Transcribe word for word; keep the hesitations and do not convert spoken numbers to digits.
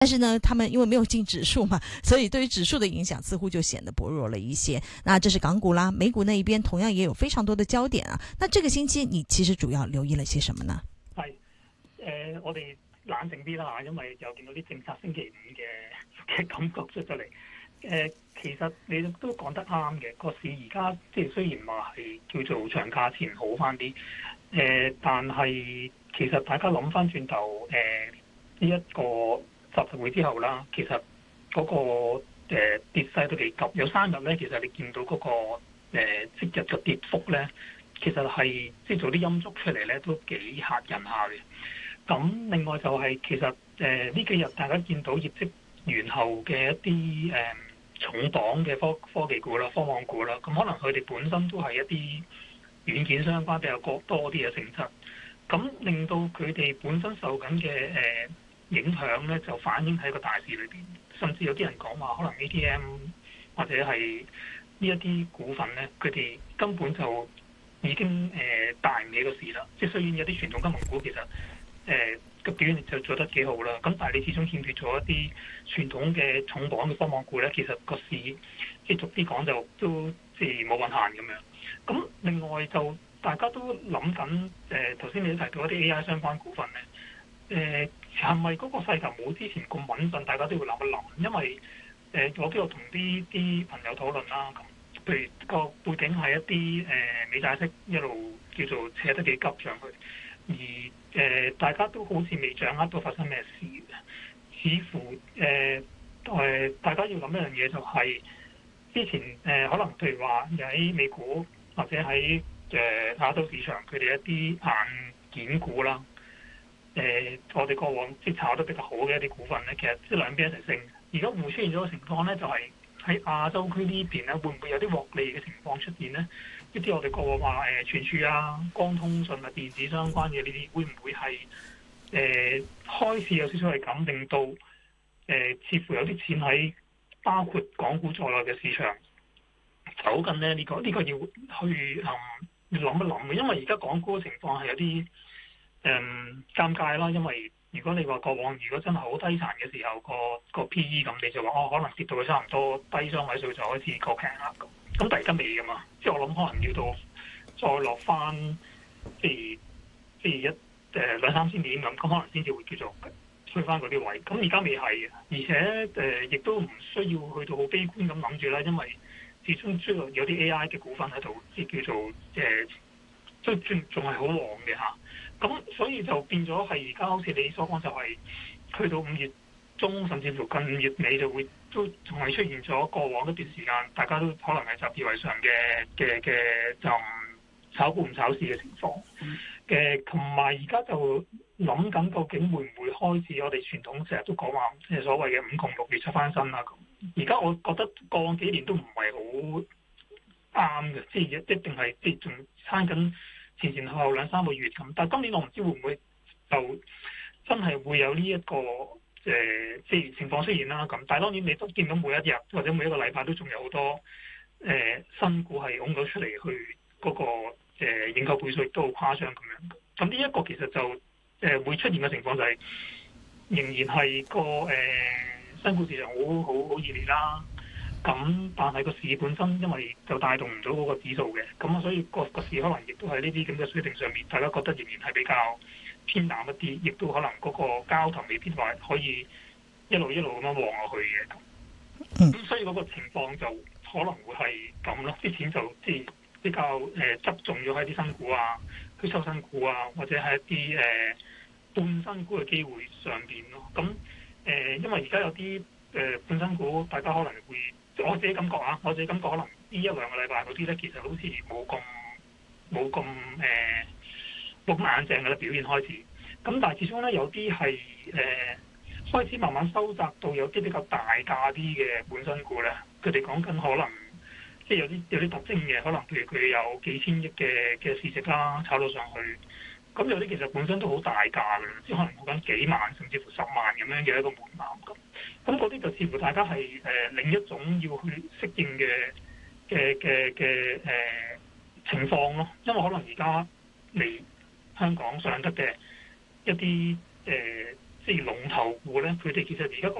但是呢，他們因為沒有進指數嘛，所以對於指數的影響似乎就顯得薄弱了一些。那這是港股啦，美股那一邊同樣也有非常多的焦點啊。那這個星期你其實主要留意了些什麼呢？ 係誒、呃，我哋冷靜啲啦，因為又見到啲政策星期五嘅嘅感覺出咗嚟。誒、呃，其實你都講得啱嘅，個市而家即係雖然話係叫做長假前好翻啲，誒、呃，但係其實大家諗翻轉頭，誒呢一個集會之後啦，其實嗰、那個、呃、跌勢都幾急，有三日咧，其實你見到嗰、那個、呃、即日嘅跌幅咧，其實係即係做啲陰燭出嚟咧，都幾嚇人下嘅。咁另外就係、是、其實誒呢、呃、幾日大家見到業績完後嘅一啲誒、呃、重磅嘅科科技股啦、科網股啦，咁可能佢哋本身都係一啲軟件相關比較多啲嘅性質，咁令到佢哋本身受緊嘅誒。呃影響咧就反映喺個大市裏邊，甚至有啲人講話可能 A T M 或者係呢一啲股份咧，佢哋根本就已經誒、呃、帶唔起個市啦。即係雖然有啲傳統金融股其實誒個、呃、表現就做得幾好啦，咁但係你始終欠缺咗一啲傳統嘅重磅嘅科網股咧，其實個市即係逐啲講就都即係冇運行咁樣。咁另外就大家都諗緊誒，頭、呃、先你都提到一啲 A I 相關股份咧，誒、呃。係咪嗰個勢頭冇之前咁穩陣？大家都要諗一諗，因為誒、呃、我都有同啲啲朋友討論啦。咁譬如個背景係一啲誒、呃、美債息一路叫做扯得幾急上去，而誒、呃、大家都好似未掌握到發生咩事。似乎誒誒、呃、大家要諗一樣嘢，就係之前誒、呃、可能譬如話喺美股或者喺誒亞洲市場，佢哋一啲硬件股啦。誒、呃，我哋過往即係炒得比較好嘅一啲股份咧，其實即係兩邊一齊升。而家會唔會出現咗個情況咧？就係、是、喺亞洲區呢邊咧，會唔會有啲獲利嘅情況出現咧？一啲我哋過往話誒存儲啊、光通訊啊、電子相關嘅呢啲，會唔會係誒、呃、開始有少少係咁，令到誒、呃、似乎有啲錢喺包括港股在內嘅市場走緊咧？呢、這個呢、這個要去誒、嗯、要諗一諗嘅，因為而家港股嘅情況係有啲。誒、嗯、尷尬啦，因為如果你話過往如果真係好低殘嘅時候，個個 P E 咁，你就話哦，可能跌到佢差唔多低雙位數就開始過平啦咁。咁但係而家未噶嘛，即係我諗可能要到再落翻，即係即係一誒、呃、兩三千點咁，咁可能先至會叫做推翻嗰啲位。咁而家未係嘅，而且誒亦、呃、都唔需要去到好悲觀咁諗住啦，因為始終需要有啲 A I 嘅股份喺度，即係叫做誒都仲仲係好旺嘅嚇。咁所以就變咗係而家好似你所講，就係去到五月中甚至乎近五月尾就會都仲係出現咗過往一段時間，大家都可能係習以為常嘅嘅嘅就炒股唔炒市嘅情況。嘅同埋而家就諗緊究竟會唔會開始我哋傳統成日都講話即係所謂嘅五窮六月出翻身啦。咁而家我覺得過往幾年都唔係好啱嘅，即係一定係即係仲撐緊。前前後後兩三個月咁，但係今年我唔知會唔會就真係會有呢、這、一個誒即係情況出現啦。咁但係當然你都見到每一日或者每一個禮拜都仲有好多誒、呃、新股係拱咗出嚟去嗰、那個誒、呃、認購倍數亦都好誇張咁樣。咁呢一個其實就誒、呃、會出現嘅情況就係、是、仍然係個誒、呃、新股市場好好好熱烈啦。咁，但係個市本身因為就帶動唔到嗰個指數嘅，咁啊，所以個個市可能亦都喺呢啲咁嘅水平上面，大家覺得仍然係比較偏淡一啲，亦都可能嗰個交投未必話可以一路一路咁樣旺落去嘅。咁，咁所以嗰個情況就可能會係咁咯，啲錢就即係比較誒、呃、側重咗喺啲新股啊、去收新股啊，或者係一啲誒、呃、半新股嘅機會上邊咯。咁誒、呃，因為而家有啲誒、呃、半新股，大家可能會。我自己感覺啊，我自己感覺可能呢一兩個禮拜嗰啲咧，其實好似冇咁冇咁誒冇咁硬淨嘅啦表現開始。咁但係始終咧有啲係誒開始慢慢收窄到有啲比較大價啲嘅本身股咧，佢哋講緊可能即係有啲有啲特徵嘅，可能譬如佢有幾千億嘅嘅市值啦，炒到上去。咁有啲其實本身都好大價嘅，即係可能講緊幾萬甚至乎十萬咁樣嘅一個門檻咁。咁嗰啲就似乎大家係誒、呃、另一種要去適應嘅嘅嘅嘅誒情況咯。因為可能而家嚟香港上得嘅一啲誒、呃，即即係龍頭股咧，佢哋其實而家嗰